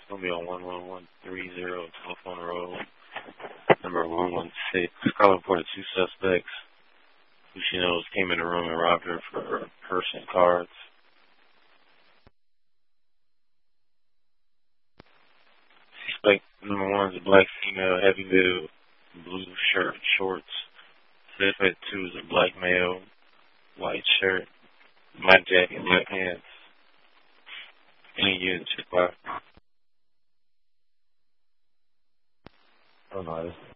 Gonna be on 11130 Telephone Road, number 116. Calling for the two suspects who she knows came in the room and robbed her for her purse and cards. Suspect number one is a black female, heavy build, blue shirt and shorts. Suspect two is a black male, white shirt, black jacket, black pants. Any unit check by. Oh no,